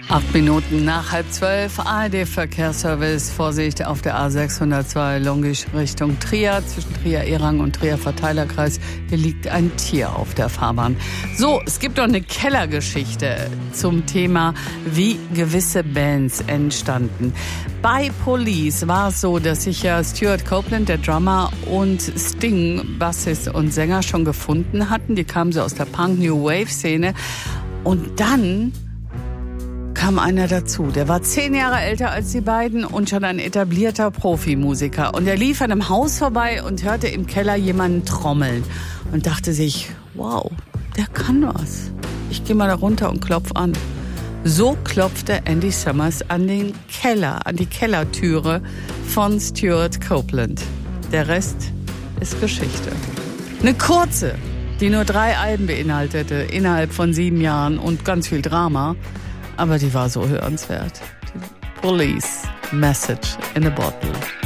8 Minuten nach 11:30, ARD-Verkehrsservice, Vorsicht auf der A602 Longisch Richtung Trier, zwischen Trier-Erang und Trier-Verteilerkreis. Hier liegt ein Tier auf der Fahrbahn. So, es gibt noch eine Kellergeschichte zum Thema, wie gewisse Bands entstanden. Bei Police war es so, dass sich ja Stuart Copeland, der Drummer, und Sting, Bassist und Sänger, schon gefunden hatten. Die kamen so aus der Punk-New-Wave-Szene. Und dann kam einer dazu. Der war 10 Jahre älter als die beiden und schon ein etablierter Profimusiker. Und er lief an einem Haus vorbei und hörte im Keller jemanden trommeln und dachte sich, wow, der kann was. Ich gehe mal da runter und klopf an. So klopfte Andy Summers an die Kellertüre von Stuart Copeland. Der Rest ist Geschichte. Eine kurze, die nur 3 Alben beinhaltete, innerhalb von 7 Jahren und ganz viel Drama. Aber die war so hörenswert. Police, Message in a Bottle.